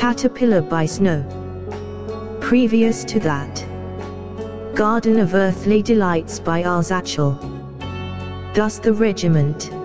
Caterpillar by Snow. Previous to that, Garden of Earthly Delights by Arzachel. Thus the regiment,